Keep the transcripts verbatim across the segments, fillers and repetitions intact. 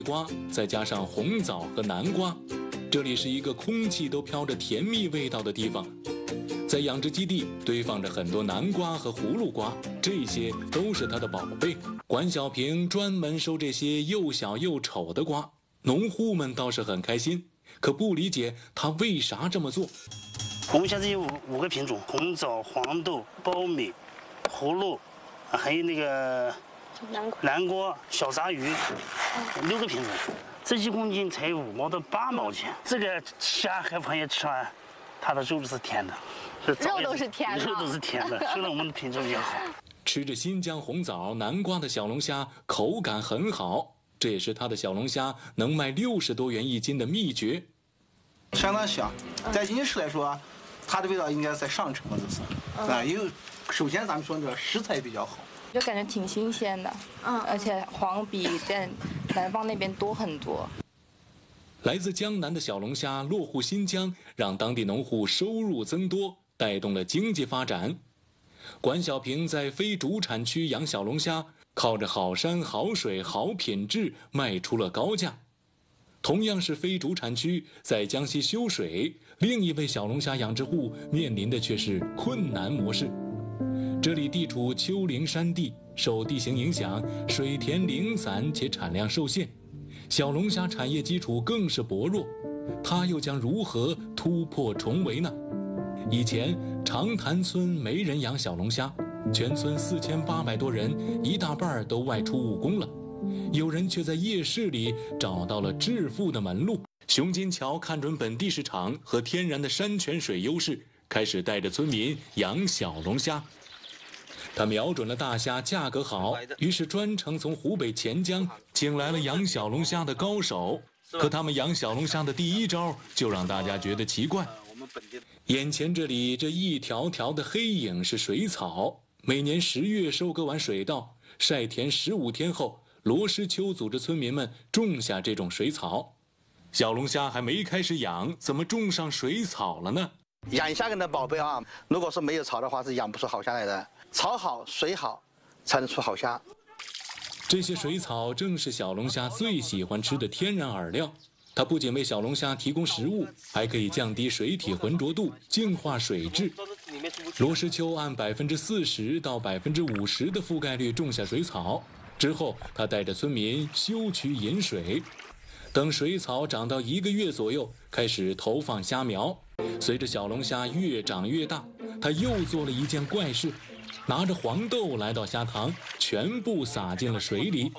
瓜，再加上红枣和南瓜，这里是一个空气都飘着甜蜜味道的地方。在养殖基地堆放着很多南瓜和葫芦瓜，这些都是他的宝贝。管小平专门收这些又小又丑的瓜，农户们倒是很开心，可不理解他为啥这么做。 我们现在有五五个品种：红枣、黄豆、苞米、葫芦，还有那个南瓜、 南瓜、小杂鱼，六个品种。这一公斤才五毛到八毛钱。这个虾和螃蟹吃完，它的肉是甜的，是肉都是甜的， 肉都是甜的，说明我们的品质比较好。 吃着新疆红枣、南瓜的小龙虾，口感很好，这也是他的小龙虾能卖六十多元一斤的秘诀。 相当香，在饮食来说，它的味道应该在上乘了，这是啊，因为首先咱们说这食材比较好， 就感觉挺新鲜的，嗯，而且黄比在南方那边多很多。 来自江南的小龙虾落户新疆，让当地农户收入增多，带动了经济发展。管小平在非主产区养小龙虾，靠着好山好水好品质卖出了高价。同样是非主产区，在江西修水，另一位小龙虾养殖户面临的却是困难模式。这里地处丘陵山地，受地形影响，水田零散且产量受限，小龙虾产业基础更是薄弱，他又将如何突破重围呢？以前长潭村没人养小龙虾，全村四千八百多人，一大半都外出务工了。有人却在夜市里找到了致富的门路。熊金桥看准本地市场和天然的山泉水优势，开始带着村民养小龙虾。他瞄准了大虾价格好，于是专程从湖北潜江请来了养小龙虾的高手。可他们养小龙虾的第一招就让大家觉得奇怪。眼前这里这一条条的黑影是水草，每年十月收割完水稻，晒田十五天后，罗师秋组织村民们种下这种水草。小龙虾还没开始养，怎么种上水草了呢？ 养虾人的宝贝啊，如果是没有草的话，是养不出好虾来的。草好水好，才能出好虾。 这些水草正是小龙虾最喜欢吃的天然饵料，它不仅为小龙虾提供食物，还可以降低水体浑浊度，净化水质。罗师秋按百分之四十到百分之五十的覆盖率种下水草，之后他带着村民修渠引水，等水草长到一个月左右，开始投放虾苗。随着小龙虾越长越大，他又做了一件怪事，拿着黄豆来到虾塘，全部撒进了水里。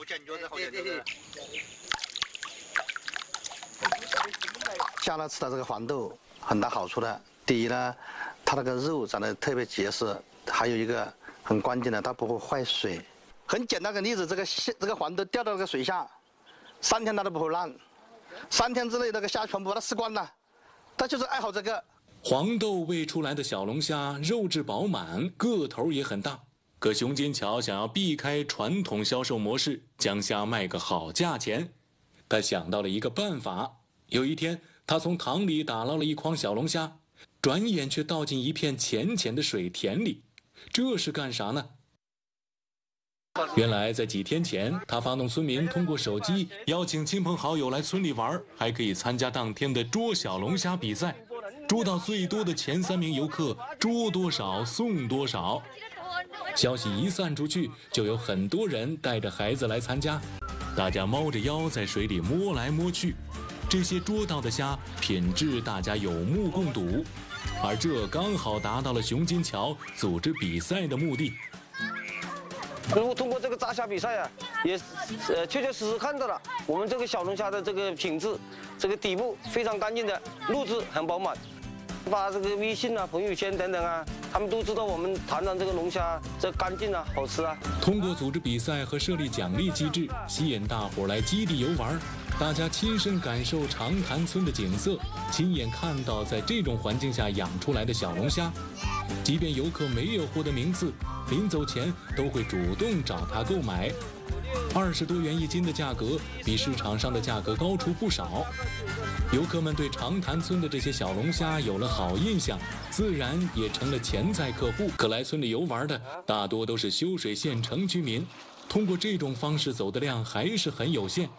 虾呢吃到这个黄豆很大好处的，第一呢，它那个肉长得特别结实，还有一个很关键的，它不会坏水。很简单的例子，这个虾这个黄豆掉到那个水下，三天它都不会烂，三天之内那个虾全部把它吃光了，它就是爱好这个。 黄豆喂出来的小龙虾肉质饱满，个头也很大。可熊金桥想要避开传统销售模式，将虾卖个好价钱，他想到了一个办法。有一天，他从塘里打捞了一筐小龙虾，转眼却倒进一片浅浅的水田里，这是干啥呢？原来在几天前，他发动村民通过手机邀请亲朋好友来村里玩，还可以参加当天的捉小龙虾比赛，捉到最多的前三名游客，捉多少送多少。消息一散出去，就有很多人带着孩子来参加，大家猫着腰在水里摸来摸去。这些捉到的虾品质大家有目共睹，而这刚好达到了熊金桥组织比赛的目的。 如果通过这个抓虾比赛啊，也呃确确实实看到了我们这个小龙虾的这个品质，这个底部非常干净的，肉质很饱满。发这个微信啊、朋友圈等等啊，他们都知道我们谈谈这个龙虾这干净啊、好吃啊。 通过组织比赛和设立奖励机制，吸引大伙来基地游玩，大家亲身感受长潭村的景色，亲眼看到在这种环境下养出来的小龙虾。即便游客没有获得名次，临走前都会主动找他购买。二十多元一斤的价格，比市场上的价格高出不少。游客们对长潭村的这些小龙虾有了好印象，自然也成了潜在客户。可来村里游玩的大多都是修水县城居民，通过这种方式走的量还是很有限。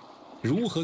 如何